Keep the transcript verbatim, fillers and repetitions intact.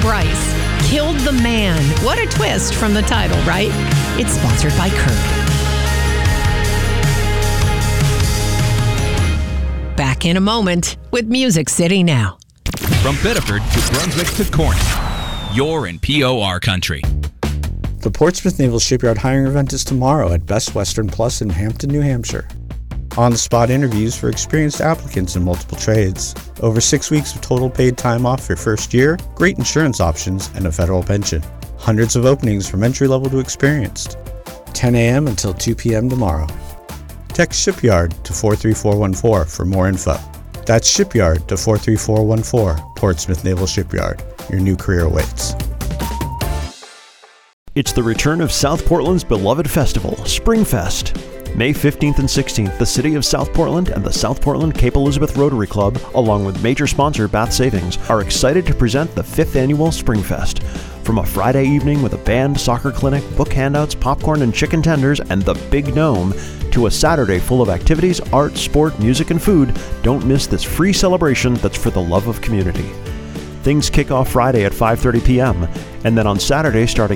Bryce. Killed the Man. What a twist from the title, right? It's sponsored by Curb. Back in a moment with Music City Now. From Biddeford to Brunswick to Corning, you're in P O R country. The Portsmouth Naval Shipyard hiring event is tomorrow at Best Western Plus in Hampton, New Hampshire. On-the-spot interviews for experienced applicants in multiple trades. Over six weeks of total paid time off your first year, great insurance options, and a federal pension. Hundreds of openings from entry-level to experienced. ten a.m. until two p.m. tomorrow. Text Shipyard to four three four one four for more info. That's Shipyard to four three four one four, Portsmouth Naval Shipyard. Your new career awaits. It's the return of South Portland's beloved festival, Springfest. May fifteenth and sixteenth, the City of South Portland and the South Portland Cape Elizabeth Rotary Club, along with major sponsor Bath Savings, are excited to present the fifth annual Springfest. From a Friday evening with a band, soccer clinic, book handouts, popcorn and chicken tenders, and the Big Gnome, to a Saturday full of activities, art, sport, music, and food, don't miss this free celebration that's for the love of community. Things kick off Friday at five thirty p.m., and then on Saturday starting